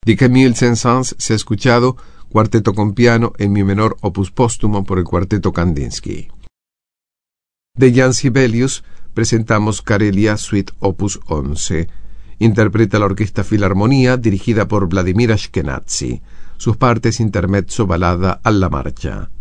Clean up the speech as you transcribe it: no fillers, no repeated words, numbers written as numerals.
De Camille Saint-Saëns se ha escuchado Cuarteto con piano en mi menor opus póstumo por el Cuarteto Kandinsky. De Jan Sibelius presentamos Karelia Suite opus 11. Interpreta la Orquesta Filarmonía dirigida por Vladimir Ashkenazy. Sus partes intermezzo, balada, alla marcha.